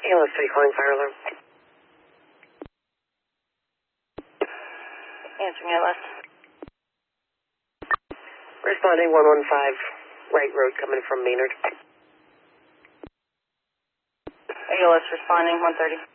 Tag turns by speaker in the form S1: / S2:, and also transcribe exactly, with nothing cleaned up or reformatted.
S1: ALS three calling fire alarm.
S2: Answering A L S.
S1: Responding one one five, right road coming from Maynard.
S2: A L S responding one thirty.